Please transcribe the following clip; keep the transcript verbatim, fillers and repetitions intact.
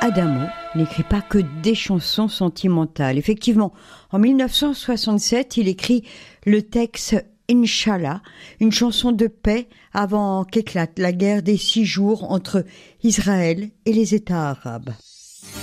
Adamo n'écrit pas que des chansons sentimentales. Effectivement, en mille neuf cent soixante-sept, il écrit le texte Inch'Allah, une chanson de paix avant qu'éclate la guerre des six jours entre Israël et les États arabes.